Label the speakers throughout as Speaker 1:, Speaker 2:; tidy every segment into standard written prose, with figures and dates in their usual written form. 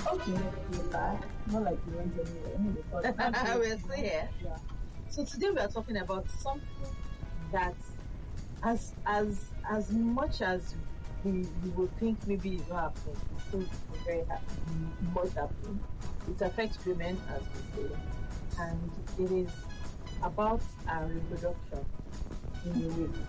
Speaker 1: Okay, we're back. Not like we went anywhere. But
Speaker 2: We're still here.
Speaker 1: Yeah.
Speaker 2: So today we are talking about something that, as much as we would think maybe it's not happening, it's still very much happening. It affects women, as we say, and it is about our reproduction in a way.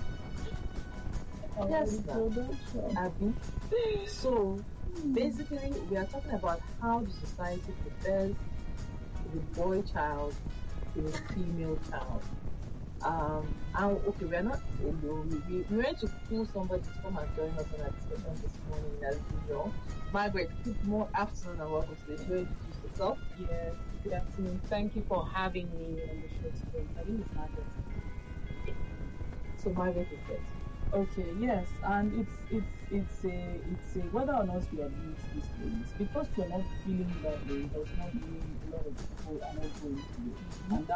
Speaker 2: Yes, Abby. So basically, we are talking about how the society prepares the boy child to the female child. Okay, we are not alone. We went to pull somebody to come and join us on our discussion this morning, as usual. Margaret, good afternoon and welcome to the show. Introduce yourself.
Speaker 1: Yes, good afternoon. Thank you for having me on the show today. My name is Margaret.
Speaker 2: So Margaret is there.
Speaker 1: Okay, yes, and it's a whether or not we admit these things, because we're not feeling that way does not mean a lot of people are not going through it. And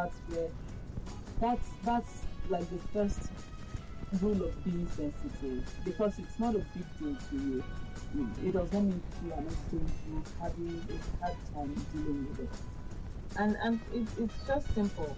Speaker 1: that's like the first rule of being sensitive, because it's not a big deal to you. It does not mean people are not going through having a hard time dealing with it.
Speaker 2: And it's just simple.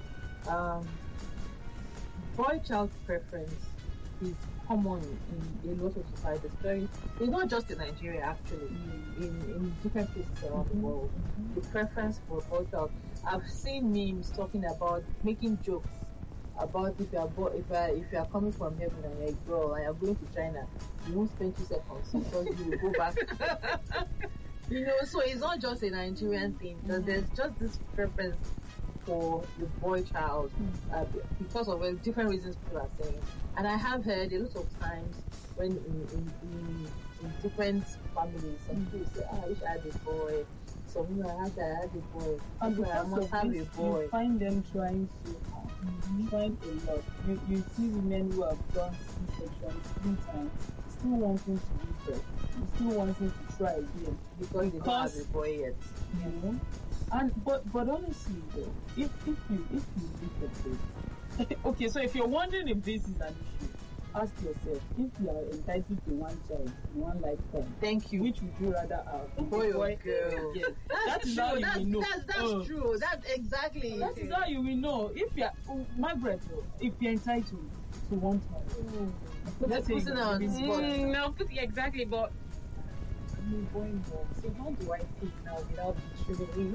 Speaker 2: Boy child preference is common in a lot of societies. It's not just in Nigeria, actually. In different places around the world, the preference for boy child. I've seen memes talking about making jokes about if you are coming from heaven and you're a girl and you're going to China, you won't spend 2 seconds because you will go back. So it's not just a Nigerian thing. There's just this preference for the boy child because of different reasons people are saying. And I have heard a lot of times when in different families, some people say, I wish I had a boy. Some people I had a boy.
Speaker 1: And
Speaker 2: I must have a boy.
Speaker 1: You find them trying so hard, trying a lot. You see women who have done C-section 3 times, still wanting to give birth, still wanting to try again
Speaker 2: because they don't have a boy yet.
Speaker 1: You know? And but honestly though, if you look at this, okay, so if you're wondering if this is an issue, ask yourself, if you are entitled to one child in one lifetime,
Speaker 2: thank you,
Speaker 1: which would you rather have,
Speaker 2: boy or girl?
Speaker 1: Yes. That is how you will know.
Speaker 2: That's true. That's exactly.
Speaker 1: That is how you will know. If you are Margaret, if you're entitled to one child,
Speaker 2: let's say put it on the spot.
Speaker 3: No, exactly, but
Speaker 1: going wrong. So how do I take now without betraying?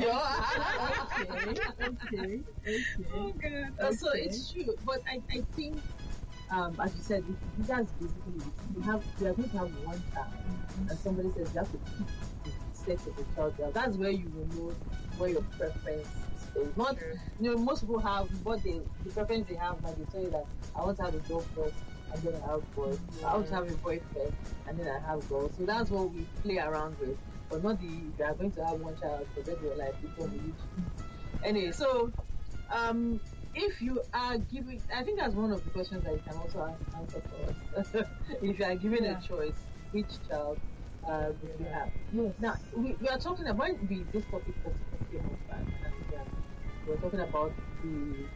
Speaker 1: Okay.
Speaker 3: Oh God.
Speaker 2: So it's true, but I think, as you said, that's basically it. We are going to have one child, and somebody says you have to keep the sex of the child. That's where you will know where your preference is. Not, most people have the preference they have. Like they tell you that I want to have a girl first, and then I have boys. I want to have a boy first, and then I have girls. So that's what we play around with, but not you are going to have one child for the rest of your life before we reach. Anyway, so if you are giving, I think that's one of the questions that you can also answer for us. If you are given a choice, which child would you have?
Speaker 1: Yes.
Speaker 2: Now we are talking about this topic first came up, and we were talking about the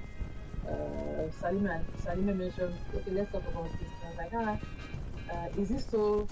Speaker 2: Salima mentioned, okay, let's talk about this. And I was like, is this so?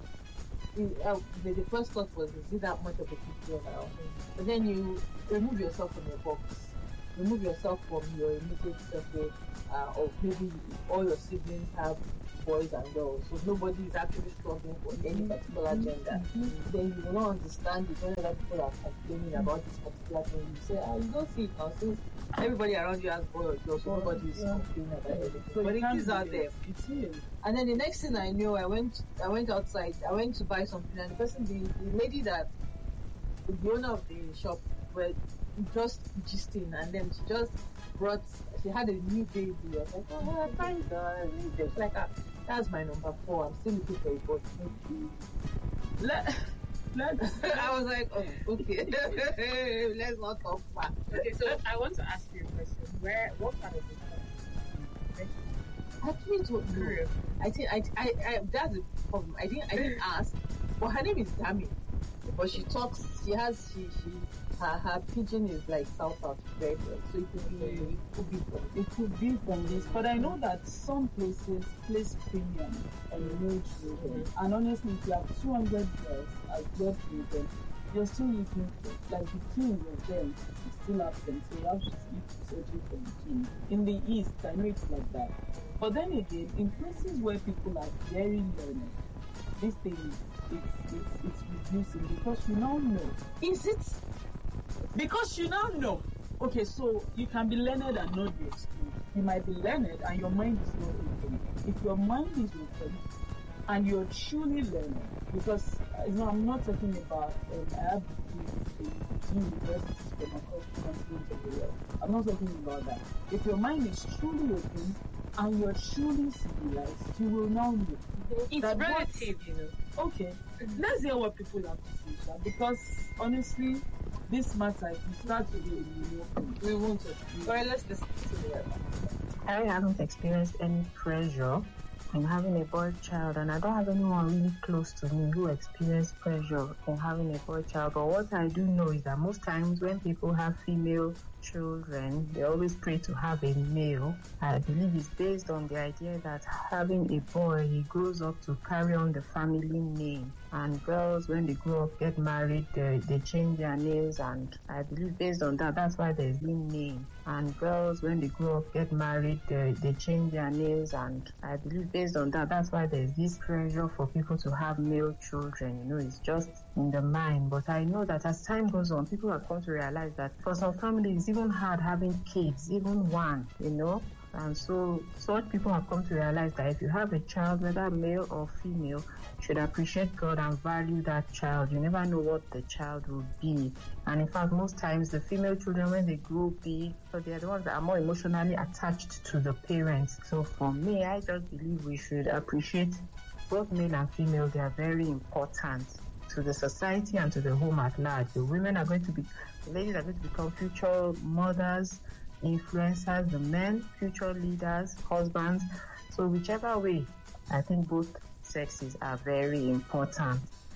Speaker 2: The first thought was, is it that much of a big deal now? But then you remove yourself from your box. Remove yourself from your immediate circle, or maybe all your siblings have boys and girls, so nobody is actually struggling for any particular gender. Then you will not understand it when other people are complaining about this particular thing. You say, you don't see it now, since everybody around you has boy or girl, so nobody is complaining about anything.
Speaker 1: So
Speaker 2: but it is out there.
Speaker 1: It's here.
Speaker 2: And then the next thing I knew, I went outside. I went to buy something, and the lady that the owner of the shop were just gisting, and then she had a new baby. I was like, oh, thank God. She's like, that's my number 4. I'm still looking for a boy. I was like, oh, okay. Let's not talk fast.
Speaker 3: Okay, so I want to ask you a question. What part of the country?
Speaker 2: I actually don't know. I think that's the problem. I didn't ask. But her name is Dami. But she talks. Her pidgin is like South very well. So it could be from this.
Speaker 1: But I know that some places place premium on no children. And honestly, if you have 200 girls as your children, you're still looking for, like the king of them is still absent, so you have to keep searching for the king. In the East, I know it's like that. But then again, in places where people are very learned, this thing it's reducing because you now know. Is it? Because you now know. Okay, so you can be learned and not be exposed. You might be learned and your mind is not open. If your mind is open and you're truly learning, because I'm not talking about I have two universities from across the continent of the world. I'm not talking about that. If your mind is truly open and you're truly civilized, you will now know.
Speaker 3: It's relative, you know.
Speaker 1: Okay, let's hear what people have to say, Sha, because honestly, this matter, if you start today, we won't.
Speaker 2: Alright, let's listen to it.
Speaker 4: I haven't experienced any pressure in having a boy child, and I don't have anyone really close to me who experienced pressure in having a boy child. But what I do know is that most times when people have female children, they always pray to have a male. I believe it's based on the idea that having a boy, he grows up to carry on the family name. And girls, when they grow up, get married, they change their names. And I believe based on that, that's why there's the name. And girls, when they grow up, get married, they change their names. And I believe based on that, that's why there's this pressure for people to have male children. You know, it's just in the mind. But I know that as time goes on, people have come to realize that for some families, even hard having kids, even one, you know. And so such people have come to realize that if you have a child, whether male or female, you should appreciate God and value that child. You never know what the child will be. And in fact, most times the female children, when they grow big, so they're the ones that are more emotionally attached to the parents. So for me, I just believe we should appreciate both male and female. They are very important to the society and to the home at large. The women are going to be, the ladies are going to become future mothers, influencers, the men, future leaders, husbands. So whichever way, I think both sexes are very important.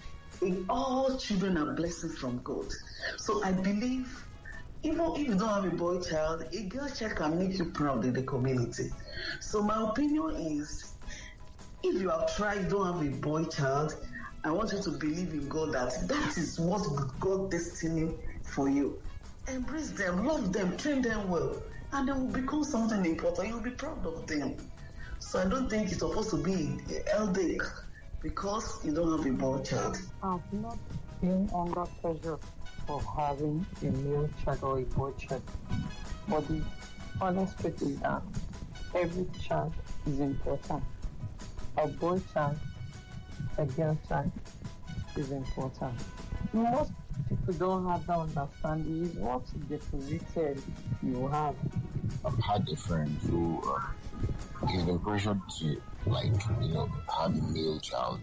Speaker 5: All children are blessings from God. So I believe even if you don't have a boy child, a girl child can make you proud in the community. So my opinion is, if you have tried, don't have a boy child, I want you to believe in God that is what God destined for you. Embrace them, love them, train them well, and they will become something important. You'll be proud of them. So I don't think it's supposed to be a headache because you don't have a boy child.
Speaker 6: I've not been under pressure for having a male child or a boy child. But the honest truth is that every child is important. A boy child, a girl child is important. Most people don't have that understanding. Is what deposited you have.
Speaker 7: I've had a friend who he's been pressured to have a male child.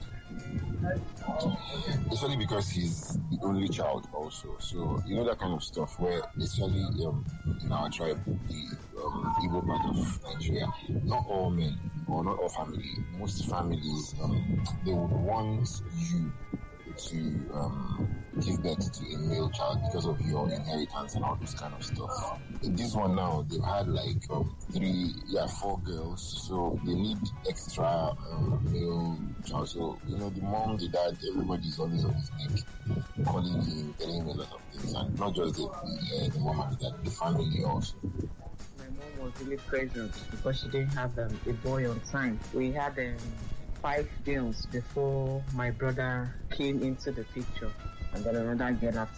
Speaker 7: Especially because he's the only child also. So that kind of stuff where especially in our tribe, the Igbo part of Nigeria, not all men or not all family, most families they would want you to give birth to a male child because of your inheritance and all this kind of stuff. This one now, they've had 4 girls, so they need extra male child. So, the mom, the dad, everybody's always on his neck, calling him, telling him a lot of things, and not just the mom and the dad, the family also.
Speaker 4: My mom was really pressured because she didn't have a boy on time. We had 5 girls before my brother came into the picture, and then another girl after.